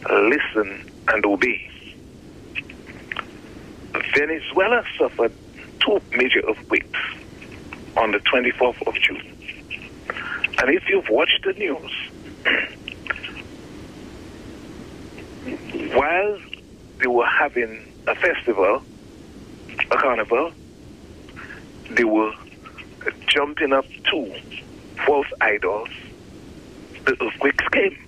listen and obey. Venezuela suffered 2 major earthquakes on the 24th of June. And if you've watched the news, while they were having a festival, a carnival, they were jumping up to false idols. The earthquakes came.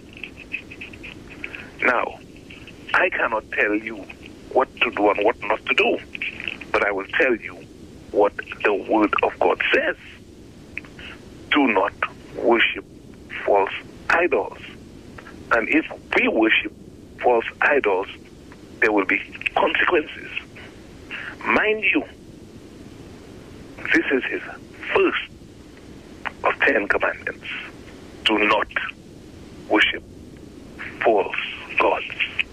Now, I cannot tell you what to do and what not to do, but I will tell you what the Word of God says. Do not worship false idols. And if we worship false idols, there will be consequences. Mind you, this is his first of 10 commandments. Do not worship false gods.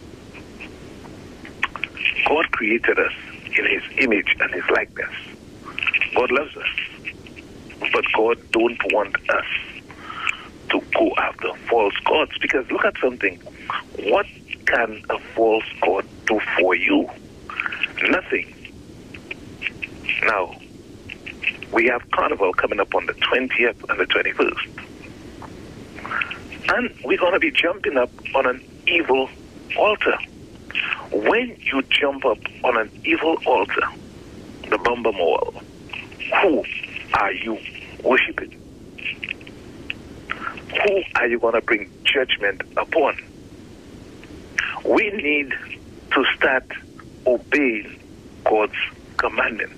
God created us in his image and his likeness. God loves us. But God don't want us to go after false gods. Because look at something. What can a false god do for you? Nothing. Now, we have Carnival coming up on the 20th and the 21st. And we're going to be jumping up on an evil altar. When you jump up on an evil altar, the Bamba Mall, who are you worshiping? Who are you going to bring judgment upon? We need to start obeying God's commandments.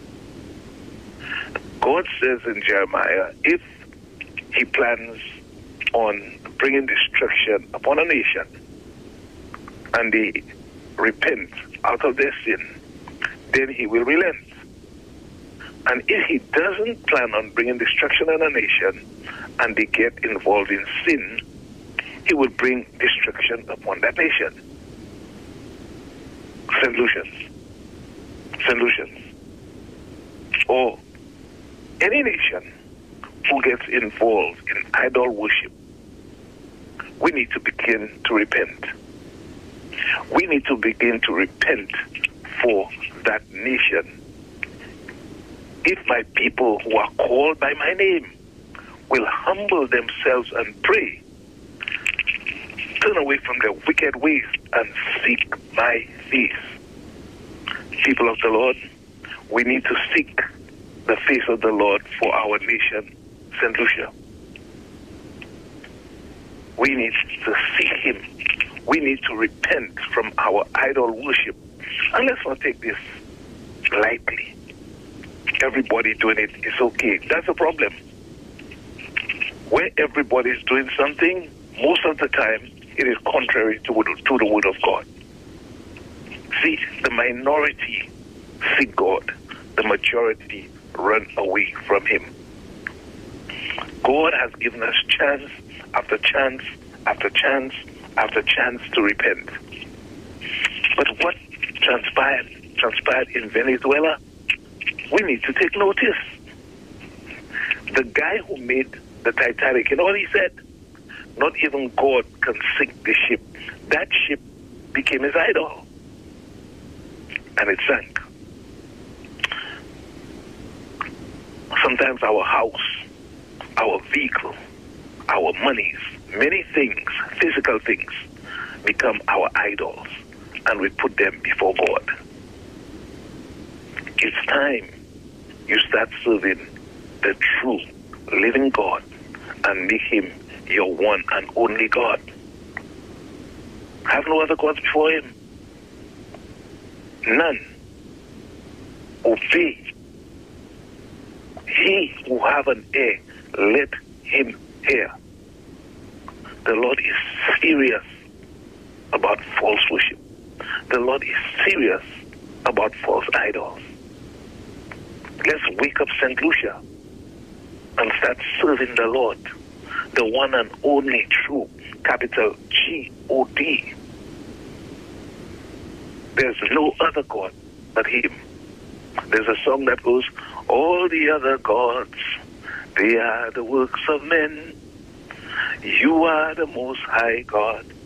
God says in Jeremiah, if he plans on bringing destruction upon a nation and they repent out of their sin, then he will relent. And if he doesn't plan on bringing destruction on a nation and they get involved in sin, he will bring destruction upon that nation. St. Lucians. Or any nation who gets involved in idol worship, we need to begin to repent. We need to begin to repent for that nation. If my people who are called by my name will humble themselves and pray, turn away from their wicked ways and seek my face. People of the Lord, we need to seek the face of the Lord for our nation, St. Lucia. We need to seek him. We need to repent from our idol worship. And let's not take this lightly. Everybody doing it is okay. That's a problem. Where everybody is doing something, most of the time, it is contrary to the word of God. See, the minority seek God. The majority run away from him. God has given us chance after chance after chance after chance to repent. But what transpired in Venezuela, we need to take notice. The guy who made the Titanic, you know what he said? Not even God can sink the ship. That ship became his idol. And it sank. Sometimes our house, our vehicle, our monies, many things, physical things, become our idols. And we put them before God. It's time you start serving the true, living God and make him your one and only God. Have no other gods before him. None. Obey. He who have an ear, let him hear. The Lord is serious about false worship. The Lord is serious about false idols. Let's wake up St. Lucia and start serving the Lord, the one and only true, capital G-O-D. There's no other God but him. There's a song that goes, all the other gods, they are the works of men. You are the most high God.